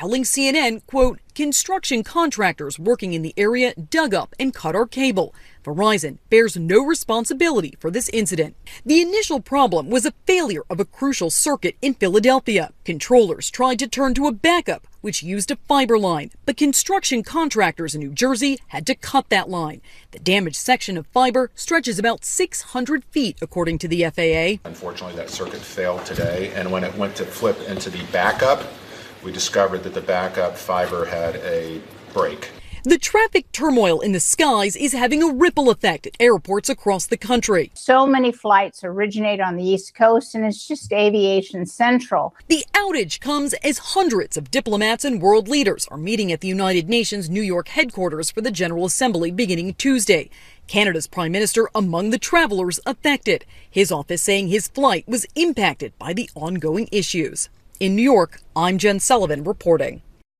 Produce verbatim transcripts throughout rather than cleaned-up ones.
telling C N N, quote, construction contractors working in the area dug up and cut our cable. Verizon bears no responsibility for this incident. The initial problem was a failure of a crucial circuit in Philadelphia. Controllers tried to turn to a backup, which used a fiber line, but construction contractors in New Jersey had to cut that line. The damaged section of fiber stretches about six hundred feet, according to the F A A. Unfortunately, that circuit failed today, and when it went to flip into the backup, we discovered that the backup fiber had a break. The traffic turmoil in the skies is having a ripple effect at airports across the country. So many flights originate on the East Coast, and it's just aviation central. The outage comes as hundreds of diplomats and world leaders are meeting at the United Nations New York headquarters for the General Assembly beginning Tuesday. Canada's prime minister among the travelers affected. His office saying his flight was impacted by the ongoing issues. In New York, I'm Jen Sullivan reporting.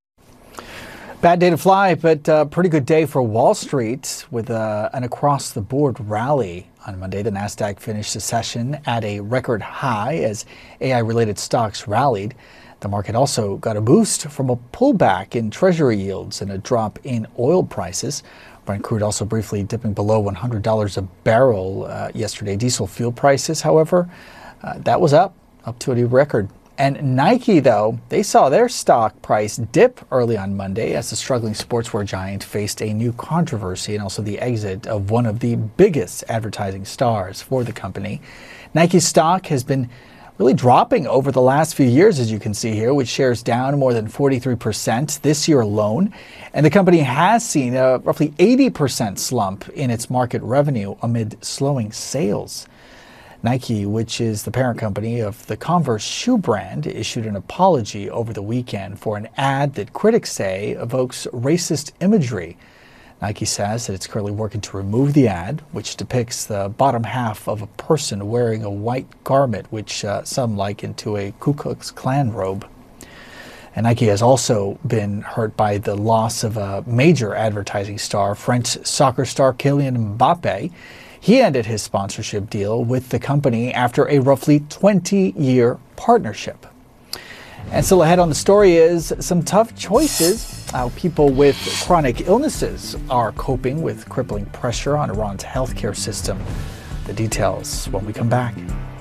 Bad day to fly, but a pretty good day for Wall Street with uh, an across-the-board rally. On Monday, the Nasdaq finished the session at a record high as A I-related stocks rallied. The market also got a boost from a pullback in Treasury yields and a drop in oil prices. Brent crude also briefly dipping below one hundred dollars a barrel uh, yesterday. Diesel fuel prices, however, uh, that was up, up to a new record. And Nike, though, they saw their stock price dip early on Monday as the struggling sportswear giant faced a new controversy and also the exit of one of the biggest advertising stars for the company. Nike's stock has been really dropping over the last few years, as you can see here, with shares down more than forty-three percent this year alone. And the company has seen a roughly eighty percent slump in its market revenue amid slowing sales. Nike, which is the parent company of the Converse shoe brand, issued an apology over the weekend for an ad that critics say evokes racist imagery. Nike says that it's currently working to remove the ad, which depicts the bottom half of a person wearing a white garment, which uh, some liken to a Ku Klux Klan robe. And Nike has also been hurt by the loss of a major advertising star, French soccer star Kylian Mbappe. He ended his sponsorship deal with the company after a roughly twenty-year partnership. And still ahead on the story is some tough choices. How people with chronic illnesses are coping with crippling pressure on Iran's healthcare system. The details when we come back.